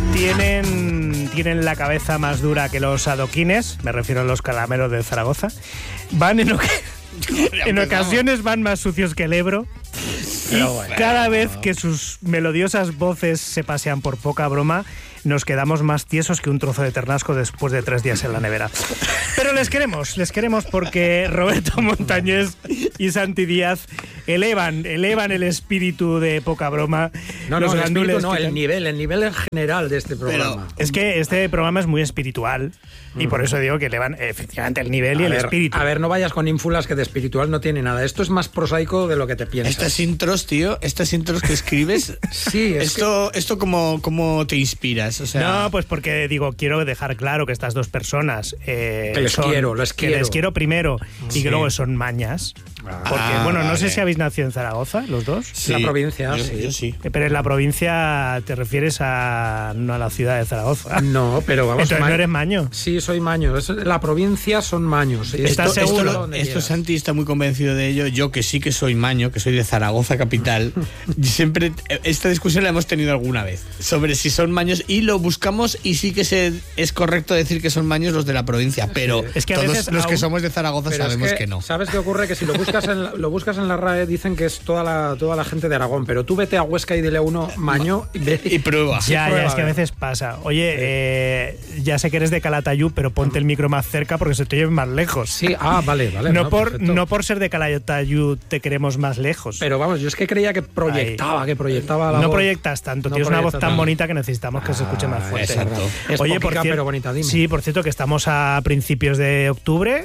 Tienen la cabeza más dura que los adoquines, me refiero a los calameros de Zaragoza. Van en ocasiones van más sucios que el Ebro. Y cada vez que sus melodiosas voces se pasean por poca broma, nos quedamos más tiesos que un trozo de ternasco después de 3 días en la nevera. Pero les queremos porque Roberto Montañés y Santi Díaz elevan el espíritu de poca broma. El nivel en general de este programa. Pero es que este programa es muy espiritual y por eso digo que elevan efectivamente el nivel y el espíritu. A ver, no vayas con ínfulas que de espiritual no tiene nada. Esto es más prosaico de lo que te piensas. Estas intros, tío, que escribes, sí, esto ¿cómo te inspiras? O sea, no, pues porque quiero dejar claro que estas dos personas que les quiero primero y que luego son mañas. Porque, no sé si habéis nacido en Zaragoza, los dos. Sí, la provincia, yo sí. Pero en la provincia te refieres no a la ciudad de Zaragoza. No, pero vamos. Entonces no eres maño. Sí, soy maño. La provincia son maños. ¿Estás seguro? Esto Santi está muy convencido de ello. Yo que sí que soy maño, que soy de Zaragoza capital. Siempre esta discusión la hemos tenido alguna vez sobre si son maños y lo buscamos y sí que es correcto decir que son maños los de la provincia, pero es que todos los que somos de Zaragoza sabemos que no. ¿Sabes qué ocurre? Que si lo buscas en la RAE dicen que es toda la gente de Aragón, pero tú vete a Huesca y dile a uno maño y prueba. Ya, es que a veces pasa. Oye, ya sé que eres de Calatayud, pero ponte el micro más cerca porque se te oye más lejos. Sí, vale. No por ser de Calatayud te queremos más lejos. Pero vamos, yo es que creía que proyectaba la no voz. Proyectas tanto, tienes una voz tan bonita que necesitamos que se escuche más fuerte. Exacto. Oye, pero bonita, dime. Sí, por cierto, que estamos a principios de octubre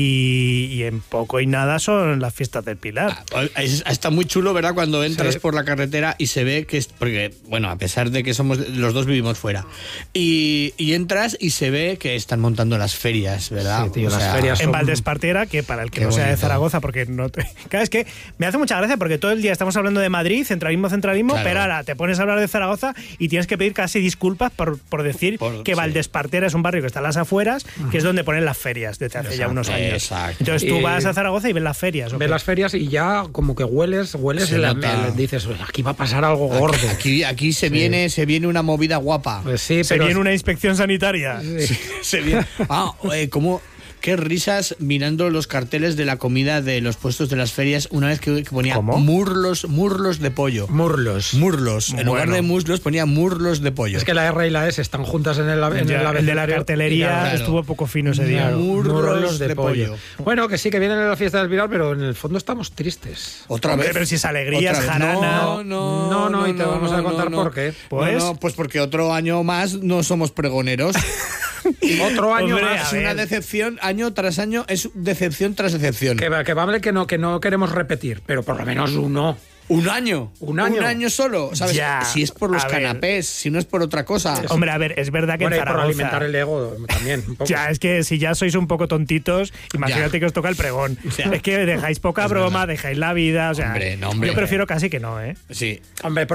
y en poco y nada son las fiestas del Pilar. Está muy chulo, ¿verdad? Cuando entras por la carretera y se ve que porque, a pesar de que los dos vivimos fuera, y entras y se ve que están montando las ferias, ¿verdad? Sí, tío, las ferias en Valdespartera, que para el que no sea de Zaragoza, porque no claro, es que me hace mucha gracia porque todo el día estamos hablando de Madrid, centralismo, claro. Pero ahora te pones a hablar de Zaragoza y tienes que pedir casi disculpas por decir que Valdespartera es un barrio que está a las afueras, que es donde ponen las ferias desde hace ya unos años. Exacto. Entonces tú vas a Zaragoza y ves las ferias. Ves las ferias y ya como que hueles dices, aquí va a pasar algo gordo. Aquí se viene una movida guapa. Pues sí, se viene una inspección sanitaria. Sí. Se viene. ¿Cómo? Qué risas mirando los carteles de la comida de los puestos de las ferias una vez que ponía murlos de pollo. Murlos. En lugar de muslos ponía murlos de pollo. Es que la R y la S están juntas en el de la cartelería estuvo poco fino ese día. Murlos de pollo. Bueno, que sí, que vienen en la fiesta del Pilar, pero en el fondo estamos tristes. Otra vez. Pero si es alegría, es jarana. No, y te vamos a contar por qué. Pues porque otro año más no somos pregoneros. Otro año más, una decepción, año tras año, es decepción tras decepción. Que vale que no queremos repetir, pero por lo menos uno. ¿Un año solo? ¿Sabes? Ya, si es por los canapés, si no es por otra cosa. Hombre, a ver, es verdad que en Zaragoza... por alimentar el ego también, un poco. Ya, es que si ya sois un poco tontitos, imagínate que os toca el pregón. Es que dejáis poca broma, dejáis la vida, o sea... Hombre. Yo prefiero casi que no, ¿eh? Sí. Hombre,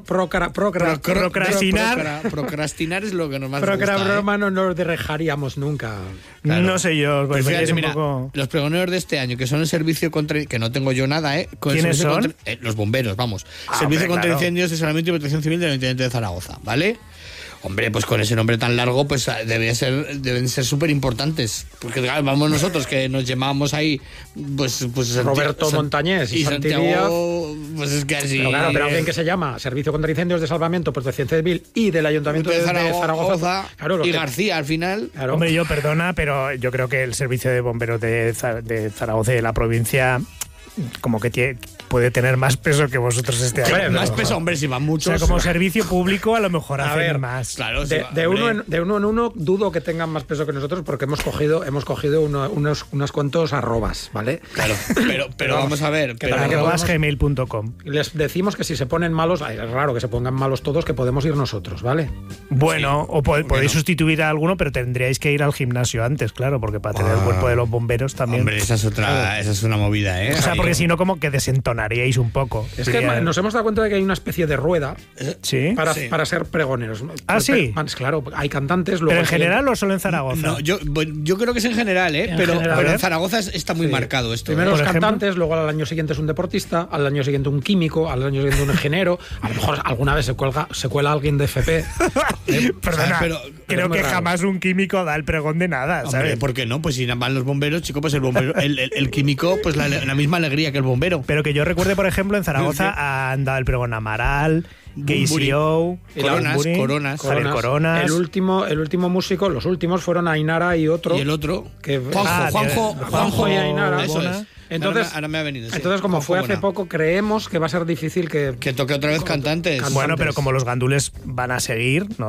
procrastinar es lo que nos más gusta. Broma no nos dejaríamos nunca. Claro. No sé yo. Pues fíjate, mira, los pregoneros de este año, que son el servicio contra... Que no tengo yo nada, ¿eh? ¿Quiénes son? Los bomberos, vamos. Servicio contra incendios de Salvamento y Protección Civil del Ayuntamiento de Zaragoza, ¿vale? Hombre, pues con ese nombre tan largo, pues deben ser súper importantes. Porque vamos nosotros, que nos llamábamos ahí, pues Roberto Montañés y Santiago, pues es que así. Pero alguien que se llama Servicio contra Incendios de Salvamento, Protección Civil y del Ayuntamiento de Zaragoza. Y García, al final. Claro. Hombre, yo perdona, pero yo creo que el Servicio de Bomberos de Zaragoza y de la provincia como que puede tener más peso que vosotros este año. Más peso, hombre, si van muchos. O sea, como servicio público a lo mejor hacen más. Claro, de uno en uno dudo que tengan más peso que nosotros porque hemos cogido unos cuantos arrobas, ¿vale? Claro, pero vamos a ver. @gmail.com. Les decimos que si se ponen malos, es raro que se pongan malos todos, que podemos ir nosotros, ¿vale? Bueno, o podéis sustituir a alguno, pero tendríais que ir al gimnasio antes, claro, porque para tener el cuerpo de los bomberos también. Hombre, esa es una movida, ¿eh? O sea, porque si no, como que desentonáis pregonaríais un poco. Es que nos hemos dado cuenta de que hay una especie de rueda ¿Sí? para ser pregoneros. Sí. Claro, hay cantantes. ¿Pero en general o solo en Zaragoza? No, yo creo que es en general, pero en Zaragoza está muy marcado esto. Primero los ejemplo, cantantes, luego al año siguiente es un deportista, al año siguiente un químico, al año siguiente un ingeniero. A lo mejor alguna vez se cuela alguien de FP. Perdona, pero creo que raro. jamás un químico da el pregón de nada, Hombre, ¿sabes? ¿por qué no? Pues si van los bomberos, chico, pues el bombero, el químico, pues la misma alegría que el bombero. Pero que yo recuerde, por ejemplo, en Zaragoza han dado el pregón Amaral, KCO, Coronas. Javier Coronas. El último músico, los últimos fueron Ainara y otro. Y el otro, que Juanjo y Ainara. Eso es. Entonces, ahora me ha venido. Sí. Entonces, como fue hace poco, creemos que va a ser difícil que toque otra vez cantantes. Bueno, pero como los gandules van a seguir, ¿no?